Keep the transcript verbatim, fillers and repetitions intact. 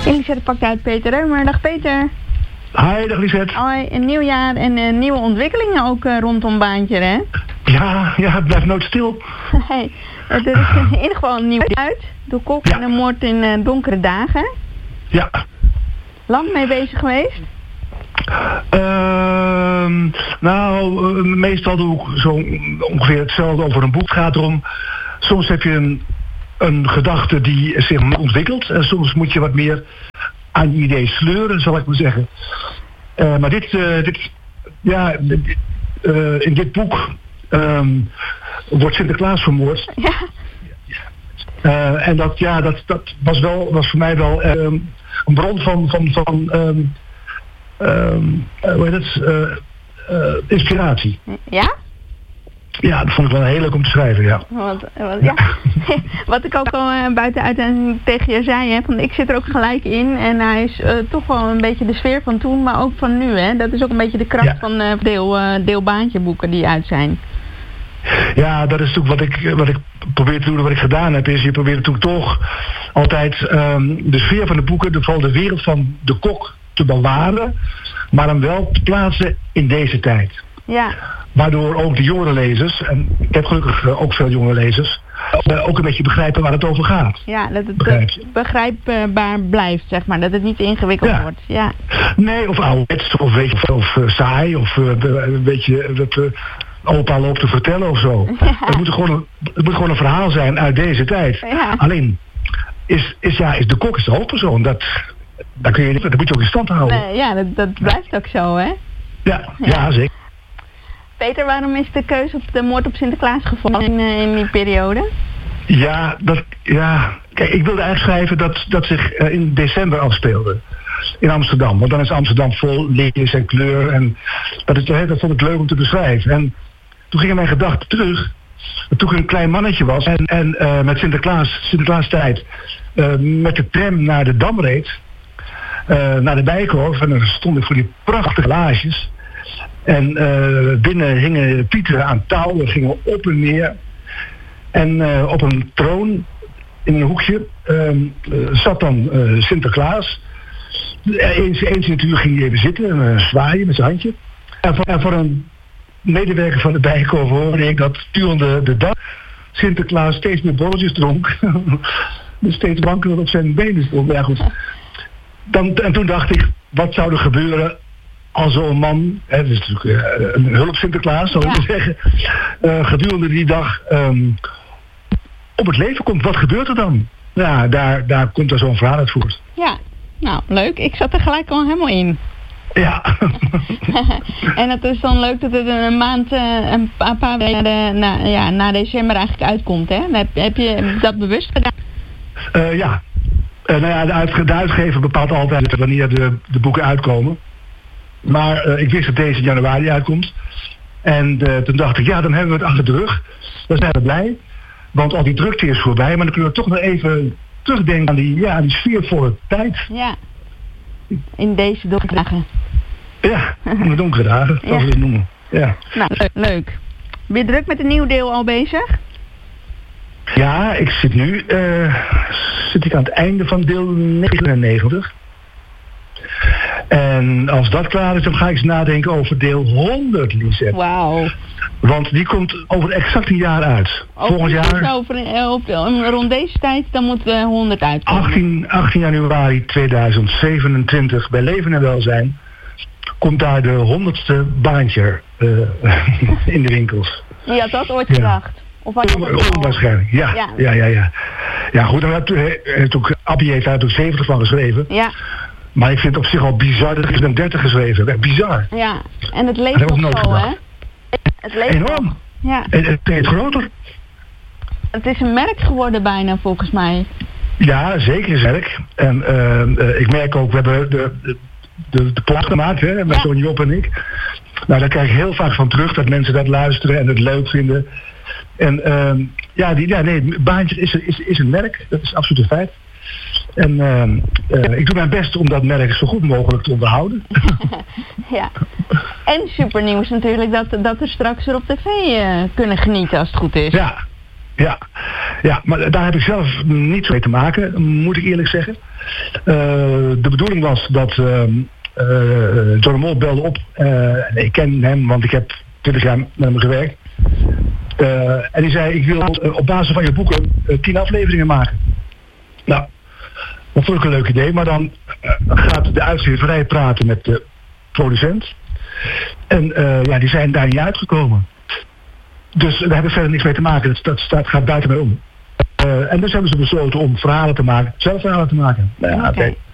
Lisette pakt uit Peter Reumer. Dag Peter. Hi, dag Lisette. Hoi, een nieuw jaar en uh, nieuwe ontwikkelingen ook uh, rondom Baantje, hè? Ja, ja, het blijft nooit stil. Hey, er is in ieder geval een nieuw uit. De Kok ja. en een moord in uh, donkere dagen. Ja. Lang mee bezig geweest? Uh, nou, uh, meestal doe ik zo ongeveer hetzelfde over een boek. Het gaat erom, soms heb je een, een gedachte die zich ontwikkelt. En soms moet je wat meer aan je idee sleuren, zal ik maar zeggen. Uh, maar dit, uh, dit ja, uh, in dit boek um, wordt Sinterklaas vermoord. Ja. Uh, en dat, ja, dat, dat was, wel, was voor mij wel um, een bron van, van, van um, um, uh, hoe heet het? Uh, uh, inspiratie. Ja? Ja, dat vond ik wel heel leuk om te schrijven, ja. Wat, wat, ja. Wat ik ook al uh, buitenuit tegen je zei, hè, van ik zit er ook gelijk in en hij is uh, toch wel een beetje de sfeer van toen, maar ook van nu, hè. Dat is ook een beetje de kracht ja. van uh, deel, uh, deelbaantjeboeken die uit zijn. Ja, dat is natuurlijk wat ik, wat ik probeer te doen, wat ik gedaan heb, is je probeert natuurlijk toch altijd um, de sfeer van de boeken, de, vooral de wereld van de kok te bewaren, maar hem wel te plaatsen in deze tijd. Ja. Waardoor ook de jongere lezers, en ik heb gelukkig uh, ook veel jongere lezers, uh, ook een beetje begrijpen waar het over gaat. Ja, dat het Begrijp begrijpbaar blijft, zeg maar. Dat het niet ingewikkeld ja. wordt. Ja. Nee, of ouderwets, of weet je, of uh, saai, of uh, een beetje dat uh, opa loopt te vertellen of zo. Ja. Het, moet gewoon een, het moet gewoon een verhaal zijn uit deze tijd. Ja. Alleen, is, is, ja, is de kok is de hoofdpersoon. Dat, dat, kun je, dat moet je ook in stand houden. Nee, ja, dat, dat blijft ook zo, hè? Ja, ja. ja zeker. Peter, waarom is de keuze op de moord op Sinterklaas gevallen in, uh, in die periode? Ja, dat, ja, kijk, ik wilde eigenlijk schrijven dat dat zich uh, in december afspeelde. In Amsterdam. Want dan is Amsterdam vol lichtjes en kleur. En dat, is, dat vond ik leuk om te beschrijven. En toen gingen mijn gedachten terug. Toen ik een klein mannetje was. En, en uh, met Sinterklaas, Sinterklaas tijd. Uh, met de tram naar de Dam reed. Uh, naar de Bijenkorf. En dan stond ik voor die prachtige laarsjes. En uh, binnen hingen pieten aan touw, we gingen op en neer. En uh, op een troon, in een hoekje, uh, uh, zat dan uh, Sinterklaas. Eens, eens in het uur ging hij even zitten en uh, zwaaien met zijn handje. En voor, en voor een medewerker van de Bijenkorf hoorde ik dat durende de dag Sinterklaas steeds meer borreltjes dronk. Dus steeds wankelend op zijn benen stond. Maar ja, goed. Dan, en toen dacht ik, wat zou er gebeuren als zo'n man, hè, dat is natuurlijk uh, een hulp Sinterklaas, zou ik ja. zeggen, uh, gedurende die dag um, op het leven komt. Wat gebeurt er dan? Ja, daar, daar komt er zo'n verhaal uit voort. Ja, nou, leuk. Ik zat er gelijk al helemaal in. Ja. En het is dan leuk dat het een maand, uh, een paar weken na, na, ja, na december eigenlijk uitkomt, hè? Heb, heb je dat bewust gedaan? Uh, ja. Uh, nou ja, de, uitge- de uitgever bepaalt altijd wanneer de, de boeken uitkomen. Maar uh, ik wist dat deze in januari uitkomt. En uh, toen dacht ik, ja, dan hebben we het achter de rug. Dan zijn we blij. Want al die drukte is voorbij. Maar dan kunnen we toch nog even terugdenken aan die, ja, aan die sfeervolle tijd. Ja. In deze donkere dagen. Ja, in de donkere dagen, zoals ja. we het noemen. Ja. Nou, leuk, leuk. Ben je druk met een nieuw deel al bezig? Ja, ik zit nu uh, zit ik aan het einde van deel negenennegentig. En als dat klaar is, dan ga ik eens nadenken over deel honderd, Lisette. Wauw. Want die komt over exact een jaar uit. Over, Volgend jaar... Over, op, rond deze tijd, dan moet uh, honderd uitkomen. achttien, achttien januari tweeduizend zevenentwintig, bij Leven en Welzijn, komt daar de honderdste baantje uh, in de winkels. Je had dat ooit gedacht? Ja. Of had je dat Onwaarschijnlijk, ja. Ja, ja, ja. Ja, ja goed, dan heb ook Appie heeft daar toen zeventig van geschreven. Ja. Maar ik vind het op zich al bizar dat ik een dertig geschreven heb. Echt bizar. Ja, en het leeft nog zo, hè? Het leeft enorm. Nog. Ja. Het, het is groter. Het is een merk geworden bijna, volgens mij. Ja, zeker is merk. En uh, uh, ik merk ook, we hebben de, de, de, de plaat gemaakt, hè, met ja. zo'n Job en ik. Nou, daar krijg ik heel vaak van terug dat mensen dat luisteren en het leuk vinden. En uh, ja, die, ja, nee, Baantje is, is, is een merk. Dat is absoluut een feit. En uh, uh, ik doe mijn best om dat merk zo goed mogelijk te onderhouden. Ja. En super nieuws natuurlijk dat, dat we straks weer op tv uh, kunnen genieten als het goed is. Ja, ja, ja, maar daar heb ik zelf niet zo mee te maken, moet ik eerlijk zeggen. Uh, de bedoeling was dat uh, uh, John de Mol belde op. Uh, ik ken hem, want ik heb twintig jaar met hem gewerkt. Uh, en die zei, ik wil uh, op basis van je boeken uh, tien afleveringen maken. Nou, dat vond ik een leuk idee. Maar dan uh, gaat de uitgeverij praten met de producent. En uh, ja, die zijn daar niet uitgekomen. Dus daar heb ik verder niks mee te maken. Dat, dat staat, gaat buiten mij om. Uh, en dus hebben ze besloten om verhalen te maken. Zelf verhalen te maken. Nou ja, oké. Okay.